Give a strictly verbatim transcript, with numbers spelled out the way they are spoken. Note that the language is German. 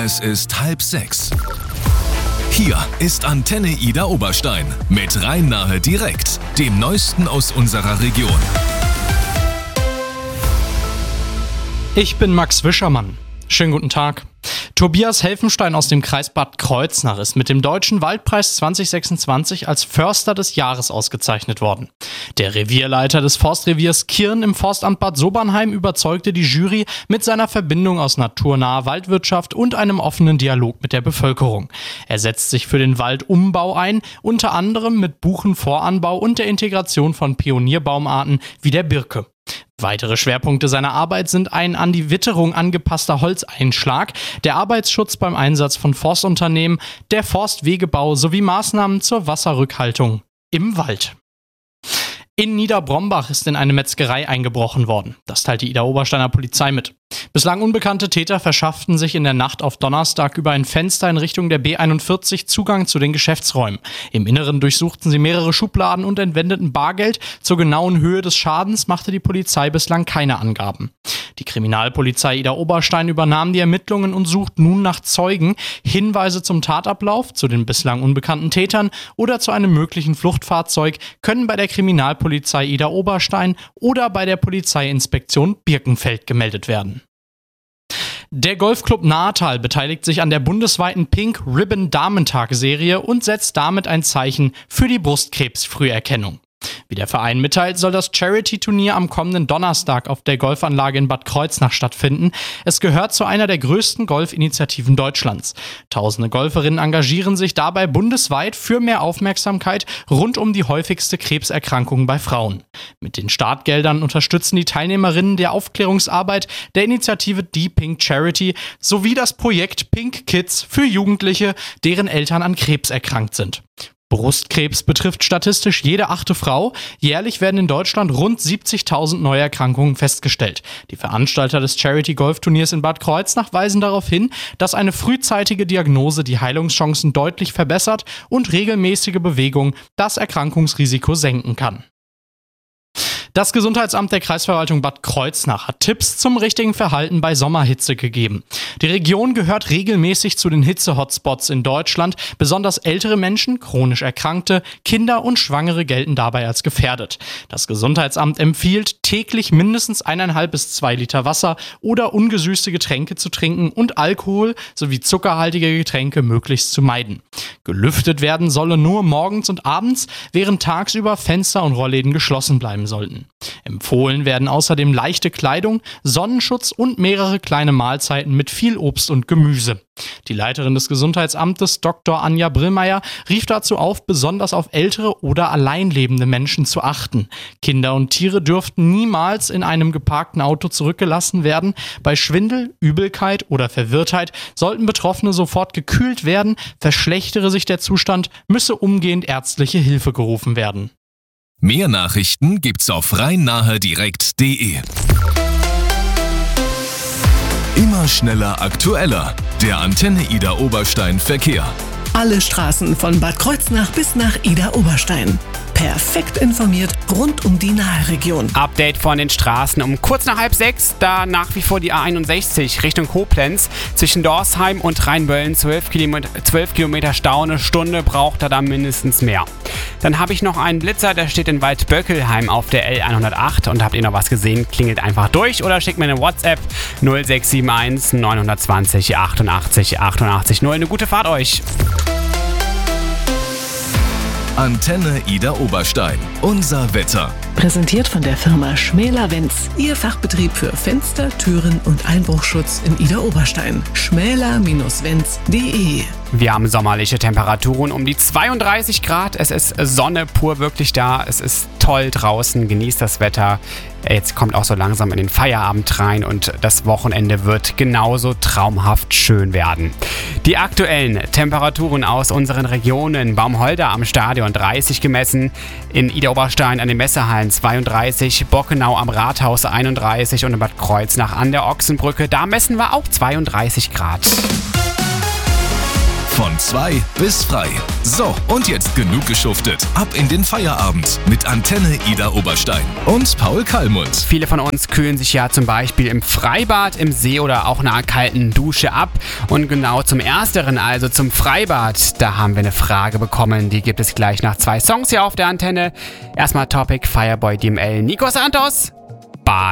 Es ist halb sechs. Hier ist Antenne Ida Oberstein mit Rhein-Nahe direkt, dem Neuesten aus unserer Region. Ich bin Max Wischermann. Schönen guten Tag. Tobias Helfenstein aus dem Kreis Bad Kreuznach ist mit dem Deutschen Waldpreis zwanzig sechsundzwanzig als Förster des Jahres ausgezeichnet worden. Der Revierleiter des Forstreviers Kirn im Forstamt Bad Sobernheim überzeugte die Jury mit seiner Verbindung aus naturnaher Waldwirtschaft und einem offenen Dialog mit der Bevölkerung. Er setzt sich für den Waldumbau ein, unter anderem mit Buchenvoranbau und der Integration von Pionierbaumarten wie der Birke. Weitere Schwerpunkte seiner Arbeit sind ein an die Witterung angepasster Holzeinschlag, der Arbeitsschutz beim Einsatz von Forstunternehmen, der Forstwegebau sowie Maßnahmen zur Wasserrückhaltung im Wald. In Niederbrombach ist in eine Metzgerei eingebrochen worden. Das teilt die Ida Obersteiner Polizei mit. Bislang unbekannte Täter verschafften sich in der Nacht auf Donnerstag über ein Fenster in Richtung der B einundvierzig Zugang zu den Geschäftsräumen. Im Inneren durchsuchten sie mehrere Schubladen und entwendeten Bargeld. Zur genauen Höhe des Schadens machte die Polizei bislang keine Angaben. Die Kriminalpolizei Ida Oberstein übernahm die Ermittlungen und sucht nun nach Zeugen, Hinweise zum Tatablauf, zu den bislang unbekannten Tätern oder zu einem möglichen Fluchtfahrzeug können bei der Kriminalpolizei Ida Oberstein oder bei der Polizeiinspektion Birkenfeld gemeldet werden. Der Golfclub Nahetal beteiligt sich an der bundesweiten Pink Ribbon Damentag-Serie und setzt damit ein Zeichen für die Brustkrebsfrüherkennung. Wie der Verein mitteilt, soll das Charity-Turnier am kommenden Donnerstag auf der Golfanlage in Bad Kreuznach stattfinden. Es gehört zu einer der größten Golfinitiativen Deutschlands. Tausende Golferinnen engagieren sich dabei bundesweit für mehr Aufmerksamkeit rund um die häufigste Krebserkrankung bei Frauen. Mit den Startgeldern unterstützen die Teilnehmerinnen der Aufklärungsarbeit der Initiative Die Pink Charity sowie das Projekt Pink Kids für Jugendliche, deren Eltern an Krebs erkrankt sind. Brustkrebs betrifft statistisch jede achte Frau. Jährlich werden in Deutschland rund siebzigtausend Neuerkrankungen festgestellt. Die Veranstalter des Charity-Golf-Turniers in Bad Kreuznach weisen darauf hin, dass eine frühzeitige Diagnose die Heilungschancen deutlich verbessert und regelmäßige Bewegung das Erkrankungsrisiko senken kann. Das Gesundheitsamt der Kreisverwaltung Bad Kreuznach hat Tipps zum richtigen Verhalten bei Sommerhitze gegeben. Die Region gehört regelmäßig zu den Hitze-Hotspots in Deutschland. Besonders ältere Menschen, chronisch Erkrankte, Kinder und Schwangere gelten dabei als gefährdet. Das Gesundheitsamt empfiehlt, täglich mindestens eineinhalb bis zwei Liter Wasser oder ungesüßte Getränke zu trinken und Alkohol sowie zuckerhaltige Getränke möglichst zu meiden. Gelüftet werden solle nur morgens und abends, während tagsüber Fenster und Rollläden geschlossen bleiben sollten. Empfohlen werden außerdem leichte Kleidung, Sonnenschutz und mehrere kleine Mahlzeiten mit viel Obst und Gemüse. Die Leiterin des Gesundheitsamtes, Doktor Anja Brillmeier, rief dazu auf, besonders auf ältere oder alleinlebende Menschen zu achten. Kinder und Tiere dürften niemals in einem geparkten Auto zurückgelassen werden. Bei Schwindel, Übelkeit oder Verwirrtheit sollten Betroffene sofort gekühlt werden. Verschlechtere sich der Zustand, müsse umgehend ärztliche Hilfe gerufen werden. Mehr Nachrichten gibt's auf rhein-nahe direkt punkt de. Immer schneller, aktueller. Der Antenne Ida Oberstein Verkehr. Alle Straßen von Bad Kreuznach bis nach Ida Oberstein. Perfekt informiert rund um die Nahe-Region. Update von den Straßen um kurz nach halb sechs, da nach wie vor die A einundsechzig Richtung Koblenz zwischen Dorsheim und Rheinböllen zwölf Kilometer Stau, eine Stunde braucht er da mindestens mehr. Dann habe ich noch einen Blitzer, der steht in Waldböckelheim auf der L hundertacht und habt ihr noch was gesehen, klingelt einfach durch oder schickt mir eine WhatsApp null sechs sieben eins neun zwei null achtundachtzig achtundachtzig null. Eine gute Fahrt euch! Antenne Ida Oberstein. Unser Wetter. Präsentiert von der Firma Schmäler-Wenz. Ihr Fachbetrieb für Fenster, Türen und Einbruchschutz in Ida Oberstein. schmäler Bindestrich wenz punkt de. Wir haben sommerliche Temperaturen um die zweiunddreißig Grad. Es ist Sonne pur wirklich da. Es ist toll draußen. Genießt das Wetter. Jetzt kommt auch so langsam in den Feierabend rein und das Wochenende wird genauso traumhaft schön werden. Die aktuellen Temperaturen aus unseren Regionen: Baumholder am Stadion dreißig gemessen, in Ida Oberstein an den Messehallen zweiunddreißig, Bockenau am Rathaus einunddreißig und in Bad Kreuznach an der Ochsenbrücke, da messen wir auch zweiunddreißig Grad. Von zwei bis frei. So, und jetzt genug geschuftet. Ab in den Feierabend mit Antenne Ida Oberstein und Paul Kallmund. Viele von uns kühlen sich ja zum Beispiel im Freibad, im See oder auch in einer kalten Dusche ab. Und genau zum Ersteren, also zum Freibad, da haben wir eine Frage bekommen. Die gibt es gleich nach zwei Songs hier auf der Antenne. Erstmal Topic Fireboy D M L Nico Santos. Bad.